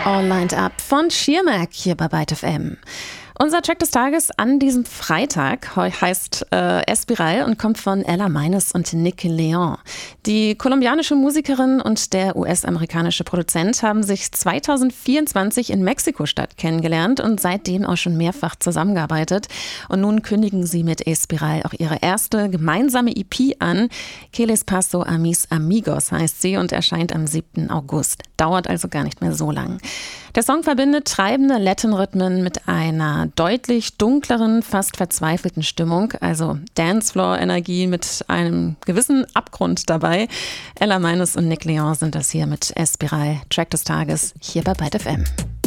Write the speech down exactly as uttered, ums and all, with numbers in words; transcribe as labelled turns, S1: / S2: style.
S1: All Lined Up von Schirmack hier bei Byte F M. Unser Track des Tages an diesem Freitag heißt äh, Espiral und kommt von Ella Meines und Nick Leon. Die kolumbianische Musikerin und der U S-amerikanische Produzent haben sich zweitausendvierundzwanzig in Mexiko-Stadt kennengelernt und seitdem auch schon mehrfach zusammengearbeitet. Und nun kündigen sie mit Espiral auch ihre erste gemeinsame E P an. Que les paso a mis amigos heißt sie und erscheint am siebten August. Dauert also gar nicht mehr so lang. Der Song verbindet treibende Latin-Rhythmen mit einer deutlich dunkleren, fast verzweifelten Stimmung, also Dancefloor-Energie mit einem gewissen Abgrund dabei. Ella Meines und Nick Leon sind das hier mit Espiral, Track des Tages, hier bei Byte F M.